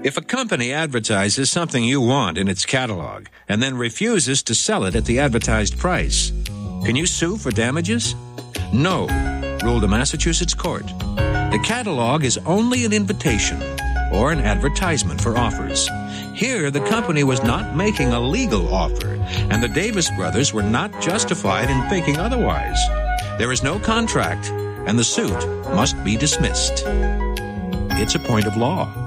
If a company advertises something you want in its catalog and then refuses to sell it at the advertised price, can you sue for damages? No, ruled a Massachusetts court. The catalog is only an invitation or an advertisement for offers. Here, the company was not making a legal offer, and the Davis brothers were not justified in thinking otherwise. There is no contract, and the suit must be dismissed. It's a point of law.